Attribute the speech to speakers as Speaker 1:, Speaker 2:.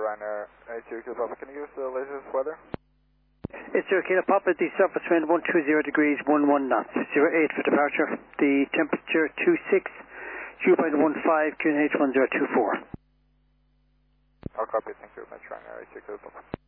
Speaker 1: Ryanair, Syracuse Papa, can you give us the latest weather?
Speaker 2: It's Kilo Papa, the surface wind 120 degrees, 11 knots, 08 for departure. The temperature 26, dew point 15, QNH 1024.
Speaker 1: I'll copy, thank you very much, Ryanair, Syracuse Papa.